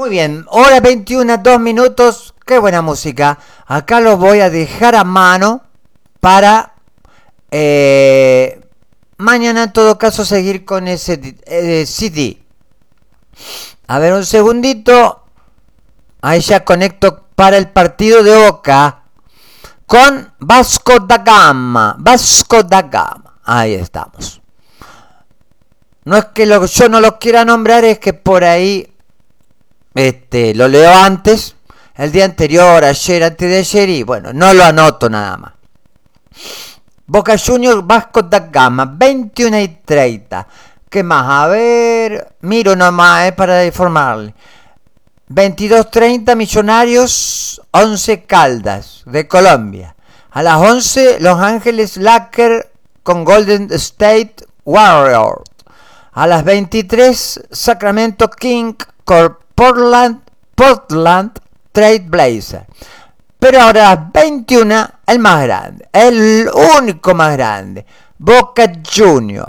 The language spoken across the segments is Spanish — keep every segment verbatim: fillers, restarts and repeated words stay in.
Muy bien, hora veintiuna, dos minutos. Qué buena música. Acá lo voy a dejar a mano para eh, mañana en todo caso seguir con ese eh, C D. A ver un segundito. Ahí ya conecto para el partido de Boca con Vasco da Gama. Vasco da Gama. Ahí estamos. No es que lo, yo no lo quiera nombrar, es que por ahí este, lo leo antes, el día anterior, ayer, antes de ayer, y bueno, no lo anoto nada más. Boca Juniors, Vasco da Gama, veintiuno y treinta. ¿Qué más? A ver, miro nomás, eh, para informarle. veintidós treinta Millonarios, once Caldas, de Colombia. A las once, Los Ángeles Lakers con Golden State Warriors. A las veintitrés, Sacramento King con Portland, Portland Trail Blazers. Pero ahora a las veintiuna, el más grande, el único más grande, Boca Juniors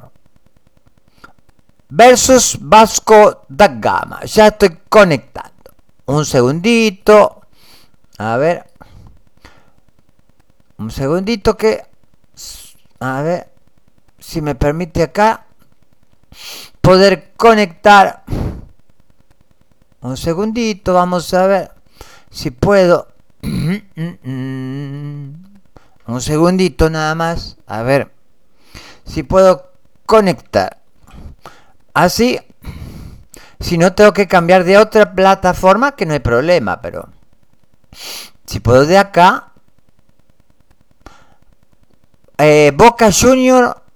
versus Vasco da Gama. Ya estoy conectando. Un segundito. A ver. Un segundito que... A ver. Si me permite acá. Poder conectar. Un segundito. Vamos a ver. Si puedo. Un segundito nada más. A ver. Si puedo conectar. Así. Si no tengo que cambiar de otra plataforma, que no hay problema, pero si puedo de acá, eh, Boca Junior